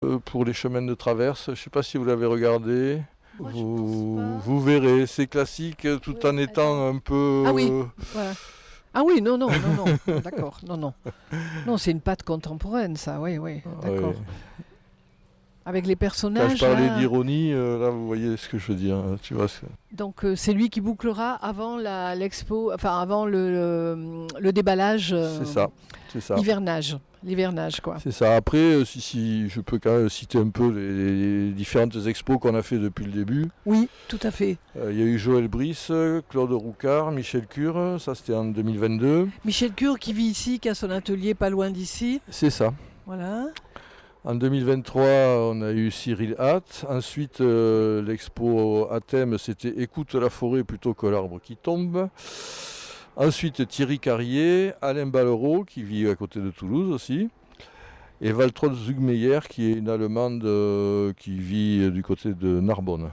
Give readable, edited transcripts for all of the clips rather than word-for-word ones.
Pour les chemins de traverse, je ne sais pas si vous l'avez regardé. Moi, Vous verrez, c'est classique tout en étant un peu... Ah oui, voilà. Ah oui, non, d'accord, non. Non, c'est une patte contemporaine, ça, oui, d'accord. Ouais. Avec les Quand personnages. je parlais là, d'ironie, là vous voyez ce que je veux dire. Tu vois, Donc c'est lui qui bouclera avant l'expo, enfin avant le déballage. C'est ça. L'hivernage, quoi. C'est ça. Après, si je peux quand même citer un peu les différentes expos qu'on a fait depuis le début. Oui, tout à fait. Il y a eu Joël Brice, Claude Roucard, Michel Cure, ça c'était en 2022. Michel Cure qui vit ici, qui a son atelier pas loin d'ici. C'est ça. Voilà. En 2023, on a eu Cyril Hatt. Ensuite, l'expo à thème, c'était Écoute la forêt plutôt que l'arbre qui tombe. Ensuite, Thierry Carrier, Alain Ballereau, qui vit à côté de Toulouse aussi. Et Waltraud Zugmeyer, qui est une Allemande qui vit du côté de Narbonne.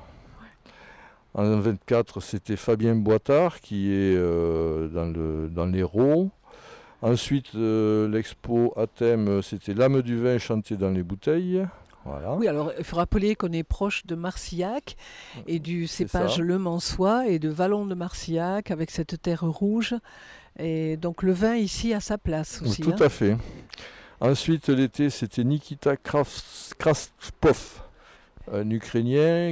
En 2024, c'était Fabien Boitard, qui est dans l'Hérault. Ensuite, l'expo à thème, c'était L'âme du vin chantée dans les bouteilles. Voilà. Oui, alors il faut rappeler qu'on est proche de Marcillac et du cépage ça. Le Mansois et de Vallon de Marcillac avec cette terre rouge. Et donc le vin ici a sa place aussi. Tout à fait. Ensuite, l'été, c'était Nikita Kraspov, un Ukrainien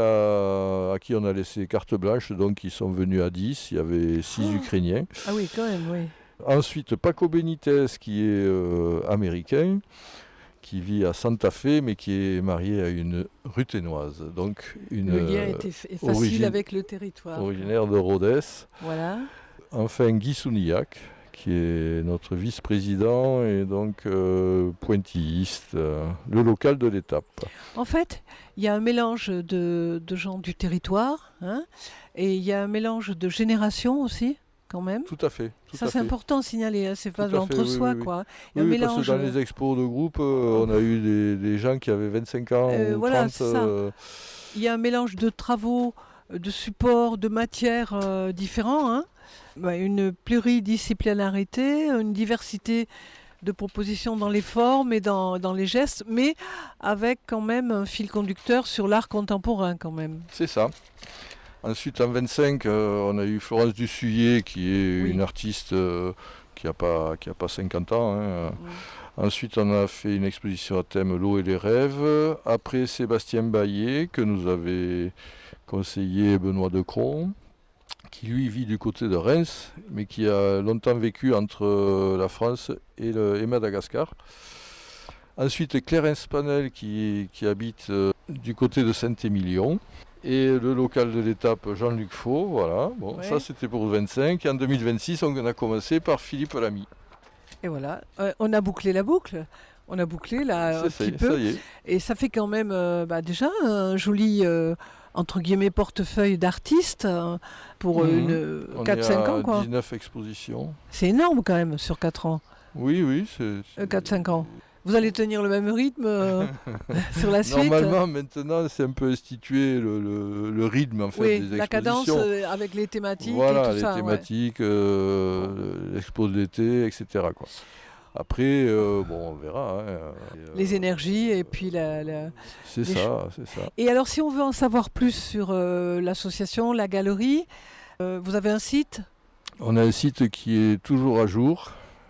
à qui on a laissé carte blanche, donc ils sont venus à 10, il y avait 6 Ukrainiens. Ah oui, quand même, oui. Ensuite, Paco Benitez, qui est américain, qui vit à Santa Fe, mais qui est marié à une Ruthénoise. Donc le lien est facile avec le territoire. Originaire de Rhodes. Voilà. Enfin, Guy Sounillac, qui est notre vice-président et donc pointilliste, le local de l'étape. En fait, il y a un mélange de gens du territoire, hein, et il y a un mélange de générations aussi. Quand même. Tout à fait. Ça, c'est important de signaler, hein, c'est pas de l'entre-soi, oui. quoi. Oui, parce que dans les expos de groupe, on a eu des gens qui avaient 25 ans ou voilà, 30. Ça. Il y a un mélange de travaux, de supports, de matières différents, hein. Une pluridisciplinarité, une diversité de propositions dans les formes et dans les gestes, mais avec quand même un fil conducteur sur l'art contemporain, quand même. C'est ça. Ensuite, en 25, on a eu Florence Dussuyer, qui est une artiste qui n'a pas 50 ans. Hein. Ensuite, on a fait une exposition à thème L'eau et les rêves. Après, Sébastien Baillet, que nous avait conseillé Benoît Decron, qui lui vit du côté de Reims, mais qui a longtemps vécu entre la France et Madagascar. Ensuite, Clarence Panel, qui habite du côté de Saint-Émilion. Et le local de l'étape, Jean-Luc Faux, voilà. Bon, ça c'était pour le 25. Et en 2026, on a commencé par Philippe Lamy. Et voilà, on a bouclé la boucle. On a bouclé là un petit peu. Ça y est. Et ça fait quand même déjà un joli, entre guillemets, portefeuille d'artistes pour 4-5 ans. Quoi. 19 expositions. C'est énorme quand même sur 4 ans. Oui, c'est 4-5 ans. Vous allez tenir le même rythme sur la suite? Normalement, maintenant, c'est un peu institué le rythme en fait, des expositions. La cadence avec les thématiques voilà, et tout ça. Voilà, les thématiques, l'expo de l'été, etc. Quoi. Après, on verra. Hein, les énergies et puis c'est ça. Et alors, si on veut en savoir plus sur l'association, la galerie, vous avez un site? On a un site qui est toujours à jour.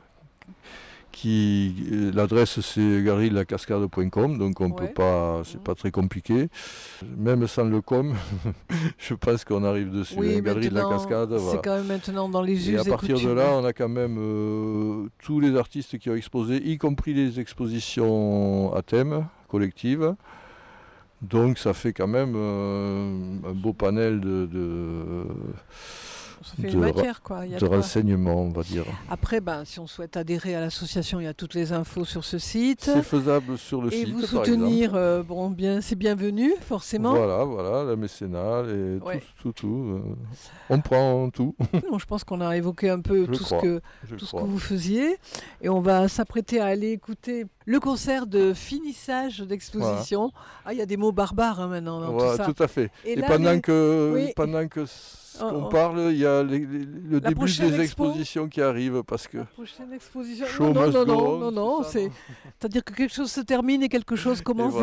L'adresse c'est galerielacascade.com, donc on peut pas, c'est pas très compliqué. Même sans le com, je pense qu'on arrive dessus. Oui, Galerie de la Cascade. C'est voilà. quand même maintenant dans les us et à et partir coutumes. de là, on a quand même tous les artistes qui ont exposé, y compris les expositions à thème collectives. Donc ça fait quand même un beau panel ça fait une matière, quoi. De renseignements, on va dire. Après, si on souhaite adhérer à l'association, il y a toutes les infos sur ce site. C'est faisable sur le et site, vous soutenir, c'est bienvenu, forcément. Voilà, la mécénat, tout. On prend tout. Non, je pense qu'on a évoqué un peu tout ce que vous faisiez. Et on va s'apprêter à aller écouter le concert de finissage d'exposition. Voilà. Il y a des mots barbares maintenant dans tout ça. Tout à fait. Et là, pendant que on parle, il y a le début des expositions qui arrivent parce que. La prochaine exposition. Non, c'est-à-dire que quelque chose se termine et quelque chose commence.